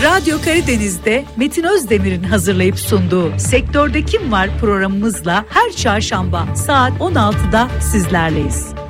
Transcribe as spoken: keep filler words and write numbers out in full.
Radyo Karadeniz'de Metin Özdemir'in hazırlayıp sunduğu Sektörde Kim Var programımızla her çarşamba saat on altıda sizlerleyiz.